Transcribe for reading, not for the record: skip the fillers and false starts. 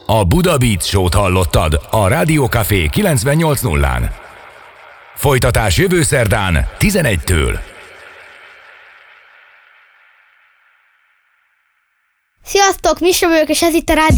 A Buda Beat Show-t hallottad a Rádió Café 98.0-án. Folytatás jövő szerdán 11-től. Sziasztok, Misa vagyok, és ez itt a Rádió